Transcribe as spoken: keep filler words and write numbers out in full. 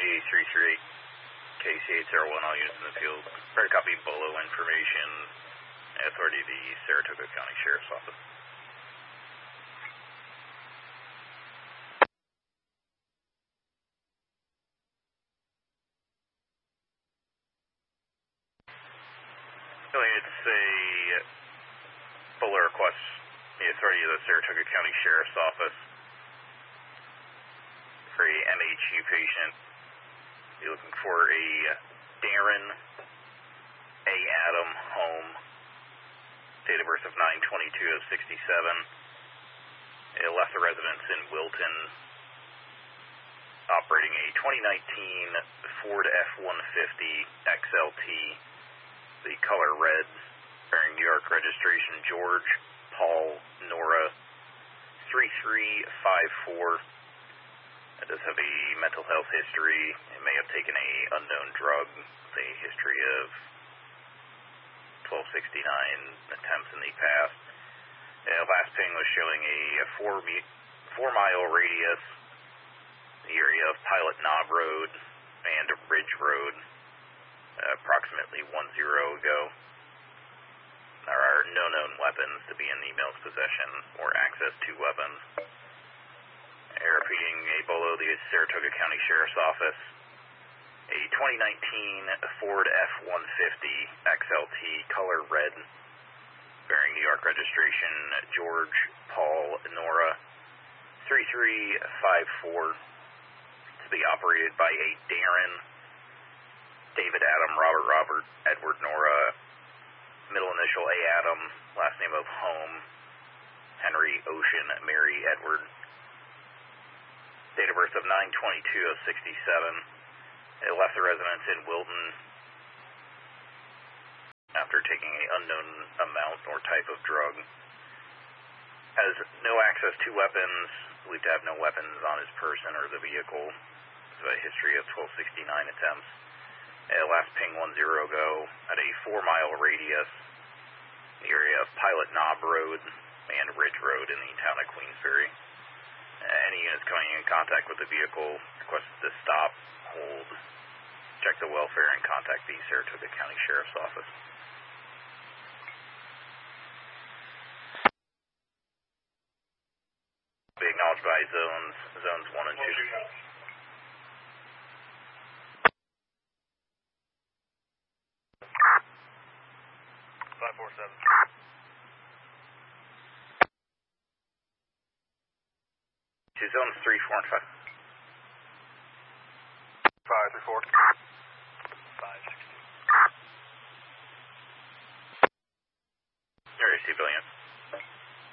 three three eight, K C eight zero one, all units in the field. Ready to copy Bolo information. Authority of the Saratoga County Sheriff's Office. All units say Bolo requests the authority of the Saratoga County Sheriff's Office for a M H U patient. You're looking for a Darren A. Adam home, date of birth of nine twenty-two of sixty-seven. It left the residence in Wilton, operating a twenty nineteen Ford F one fifty X L T, the color red, bearing New York registration George Paul Nora three three five four. It does have a mental health history. It may have taken a unknown drug with a history of twelve sixty-nine attempts in the past. Uh, last ping was showing a four, four mile radius, the area of Pilot Knob Road and Ridge Road, uh, approximately one zero ago. There are no known weapons to be in the male's possession or access to weapons. Repeating a Bolo, the Saratoga County Sheriff's Office. A twenty nineteen Ford F one fifty X L T, color red, bearing New York registration George Paul Nora three three five four, to be operated by a Darren David Adam Robert Robert Edward Nora, middle initial A. Adam, last name of Home Henry Ocean Mary Edward. Date of birth of nine twenty-two of sixty-seven. It left the residence in Wilton after taking an unknown amount or type of drug. Has no access to weapons, believed to have no weapons on his person or the vehicle. Has a history of twelve sixty-nine attempts. It last ping one zero ago at a four mile radius in the area of Pilot Knob Road and Ridge Road in the town of Queensbury. Any units coming in contact with the vehicle requested to stop, hold, check the welfare, and contact the Saratoga County Sheriff's Office. Be acknowledged by zones, zones one and two. five four seven. To zones three, four, and five. Five, three, four. Five, six, two. Area civilian.